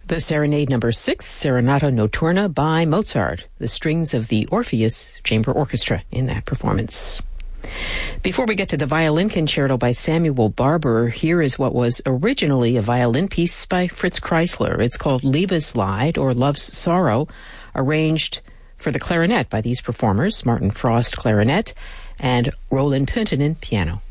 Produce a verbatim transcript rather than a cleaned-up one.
The Serenade Number Six, Serenata Notturna by Mozart, the strings of the Orpheus Chamber Orchestra in that performance. Before we get to the violin concerto by Samuel Barber, here is what was originally a violin piece by Fritz Kreisler. It's called Liebeslied, or Love's Sorrow, arranged for the clarinet by these performers, Martin Frost, clarinet, and Roland Pünttinen, piano.